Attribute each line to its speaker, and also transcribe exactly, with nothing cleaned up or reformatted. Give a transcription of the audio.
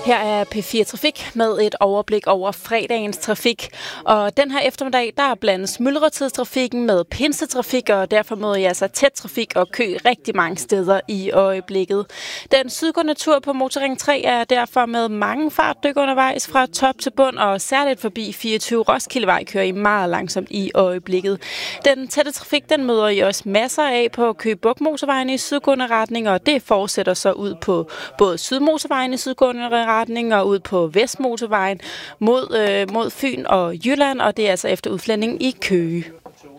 Speaker 1: Her er P fire Trafik med et overblik over fredagens trafik. Og den her eftermiddag, der blandes myldretidstrafikken med pinsetrafik, og derfor møder jeg altså tæt trafik og kø rigtig mange steder i øjeblikket. Den sydgående tur på Motorring tre er derfor med mange fartdyk undervejs fra top til bund, og særligt forbi fireogtyve Roskildevej kører I meget langsomt i øjeblikket. Den tætte trafik, den møder I også masser af på Køge Bugt Motorvejen i sydgående retning, og det fortsætter så ud på både Sydmotorvejen i sydgående retning og ud på Vestmotorvejen mod, øh, mod Fyn og Jylland, og det er altså efter udflænding i Køge.